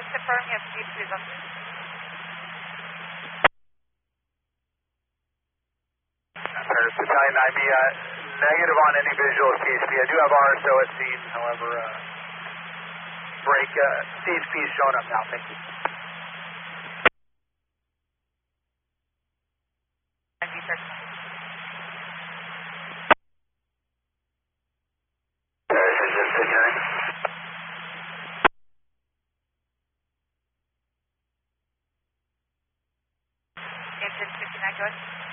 just confirm you have speed freeze on. Battalion 9B, negative on any visual of CHP. I do have RSO at scene, however, CHP is showing up now, thank you. 9B, sir. Engine 59, go ahead.